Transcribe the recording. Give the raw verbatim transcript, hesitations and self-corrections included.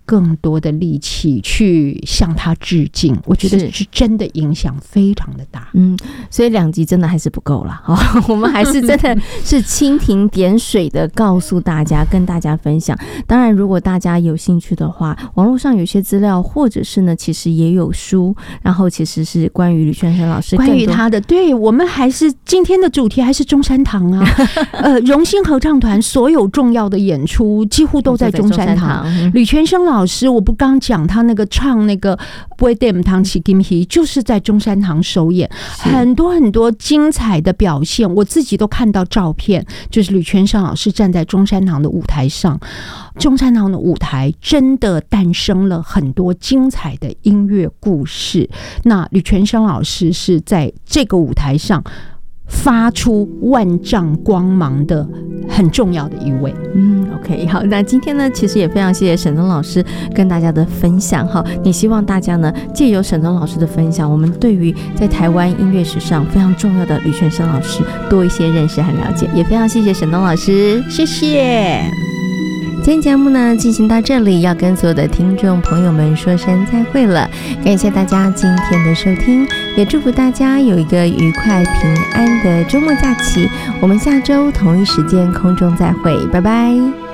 更多的力气去向他致敬，我觉得是真的影响非常的大。 嗯，所以两集真的还是不够啦、哦、我们还是真的是蜻蜓点水的告诉大家，跟大家分享。当然如果大家有兴趣的话，网络上有些资料，或者是呢其实也有书，然后其实是关于吕泉生老师关于他的，对，我们还是今天的主题还是中山堂啊呃，荣兴合唱团所有重要的演出几乎都在中山堂。吕泉生老师，我不刚讲他那个唱那个不会点堂起金皮，就是在中山堂首演，很多很多精彩的表现，我自己都看到照片，就是吕泉生老师站在中山堂的舞台上，中山堂的舞台真的诞生了很多精彩的音乐故事。那吕泉生老师是在这个舞台上发出万丈光芒的很重要的一位。 嗯 OK 好，那今天呢其实也非常谢谢沈宗老师跟大家的分享哈，也希望大家呢借由沈宗老师的分享，我们对于在台湾音乐史上非常重要的吕泉生老师多一些认识和了解，也非常谢谢沈宗老师， 谢谢。 今天节目呢进行到这里，要跟所有的听众朋友们说声再会了，感谢大家今天的收听，也祝福大家有一个愉快平安的周末假期，我们下周同一时间空中再会，拜拜。